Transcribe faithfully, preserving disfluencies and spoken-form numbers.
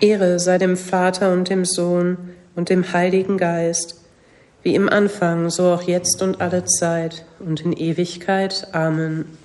Ehre sei dem Vater und dem Sohn und dem Heiligen Geist, wie im Anfang, so auch jetzt und alle Zeit und in Ewigkeit. Amen.